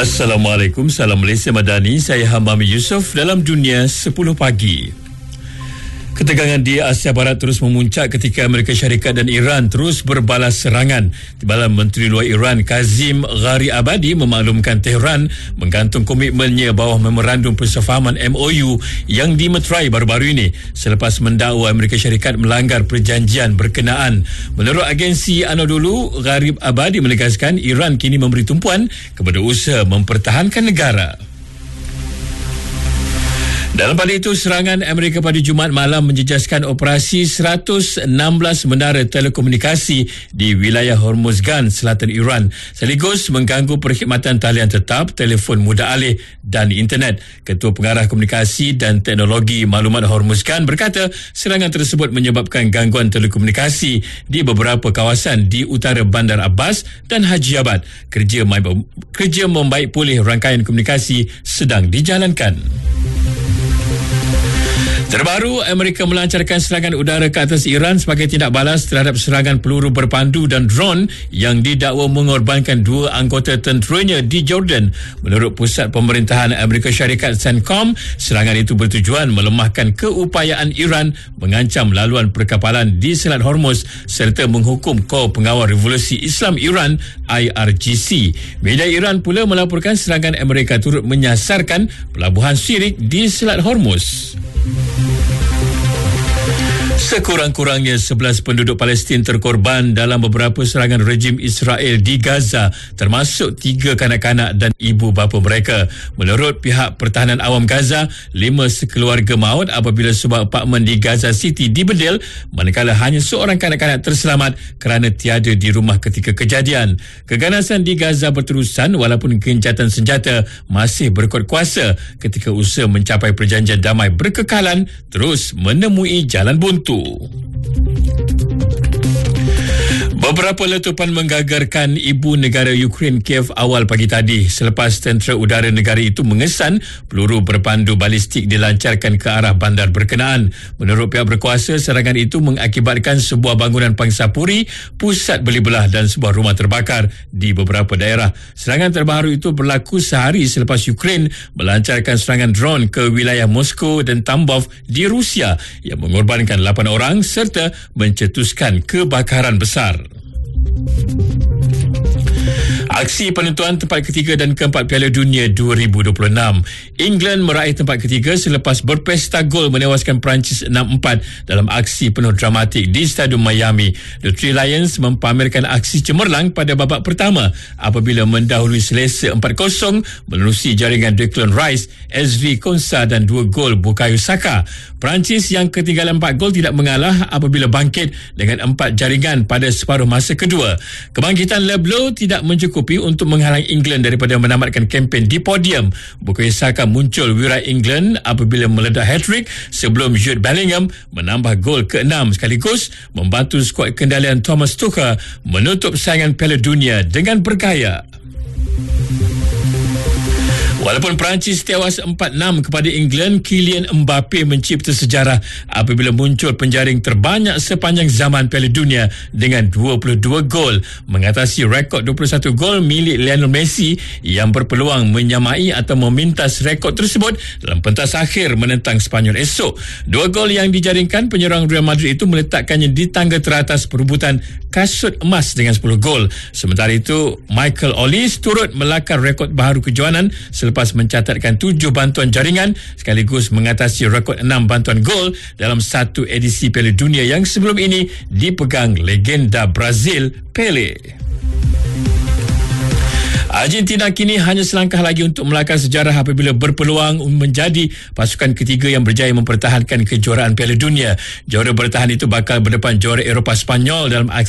Assalamualaikum, salam Malaysia Madani. Saya Hamami Yusof dalam Dunia 10 Pagi. Ketegangan di Asia Barat terus memuncak ketika Amerika Syarikat dan Iran terus berbalas serangan. Timbalan Menteri Luar Iran Kazim Ghariabadi memaklumkan Tehran menggantung komitmennya bawah memorandum persefahaman MOU yang dimeterai baru-baru ini selepas mendakwa Amerika Syarikat melanggar perjanjian berkenaan. Menurut agensi Anadolu, Ghariabadi menegaskan Iran kini memberi tumpuan kepada usaha mempertahankan negara. Dalam pada itu, serangan Amerika pada Jumaat malam menjejaskan operasi 116 menara telekomunikasi di wilayah Hormuzgan, selatan Iran, sekaligus mengganggu perkhidmatan talian tetap, telefon mudah alih dan internet. Ketua Pengarah Komunikasi dan Teknologi Maklumat Hormuzgan berkata serangan tersebut menyebabkan gangguan telekomunikasi di beberapa kawasan di utara Bandar Abbas dan Haji Abad. Kerja membaik pulih rangkaian komunikasi sedang dijalankan. Terbaru, Amerika melancarkan serangan udara ke atas Iran sebagai tindak balas terhadap serangan peluru berpandu dan drone yang didakwa mengorbankan 2 anggota tenteranya di Jordan. Menurut Pusat Pemerintahan Amerika Syarikat CENTCOM, serangan itu bertujuan melemahkan keupayaan Iran mengancam laluan perkapalan di Selat Hormuz serta menghukum Kor Pengawal Revolusi Islam Iran IRGC. Media Iran pula melaporkan serangan Amerika turut menyasarkan pelabuhan Sirik di Selat Hormuz. Sekurang-kurangnya 11 penduduk Palestin terkorban dalam beberapa serangan rejim Israel di Gaza, termasuk 3 kanak-kanak dan ibu bapa mereka. Menurut pihak Pertahanan Awam Gaza, 5 sekeluarga maut apabila sebuah apartmen di Gaza City dibedil, manakala hanya seorang kanak-kanak terselamat kerana tiada di rumah ketika kejadian. Keganasan di Gaza berterusan walaupun gencatan senjata masih berkuat kuasa ketika usaha mencapai perjanjian damai berkekalan terus menemui jalan buntu. Beberapa letupan menggagarkan ibu negara Ukraine Kiev awal pagi tadi selepas tentera udara negara itu mengesan peluru berpandu balistik dilancarkan ke arah bandar berkenaan. Menurut pihak berkuasa, serangan itu mengakibatkan sebuah bangunan pangsapuri, pusat beli belah dan sebuah rumah terbakar di beberapa daerah. Serangan terbaru itu berlaku sehari selepas Ukraine melancarkan serangan drone ke wilayah Moskow dan Tambov di Rusia yang mengorbankan 8 orang serta mencetuskan kebakaran besar. Aksi penentuan tempat ketiga dan keempat Piala Dunia 2026. England meraih tempat ketiga selepas berpesta gol menewaskan Perancis 6-4 dalam aksi penuh dramatik di Stadium Miami. The Three Lions mempamerkan aksi cemerlang pada babak pertama apabila mendahului selesa 4-0 menerusi jaringan Declan Rice, Ezri Konsa dan 2 gol Bukayo Saka. Perancis yang ketinggalan 4 gol tidak mengalah apabila bangkit dengan 4 jaringan pada separuh masa kedua. Kebangkitan Leblow tidak mencukupi untuk menghalang England daripada menamatkan kempen di podium. Bukayo Saka muncul wirai England apabila meledak hat-trick sebelum Jude Bellingham menambah gol ke-6 sekaligus membantu skuad kendalian Thomas Tuchel menutup saingan Piala Dunia dengan bergaya. Walaupun Perancis tewas 4-6 kepada England, Kylian Mbappe mencipta sejarah apabila muncul penjaring terbanyak sepanjang zaman Piala Dunia dengan 22 gol, mengatasi rekod 21 gol milik Lionel Messi yang berpeluang menyamai atau memintas rekod tersebut dalam pentas akhir menentang Sepanyol esok. 2 gol yang dijaringkan penyerang Real Madrid itu meletakkannya di tangga teratas perebutan kasut emas dengan 10 gol. Sementara itu, Michael Olise turut melakar rekod baharu kejohanan selepas mencatatkan 7 bantuan jaringan sekaligus mengatasi rekod 6 bantuan gol dalam satu edisi Piala Dunia yang sebelum ini dipegang legenda Brazil Pele. Argentina kini hanya selangkah lagi untuk melakar sejarah apabila berpeluang menjadi pasukan ketiga yang berjaya mempertahankan kejuaraan Piala Dunia. Juara bertahan itu bakal berdepan juara Eropah Sepanyol dalam aksi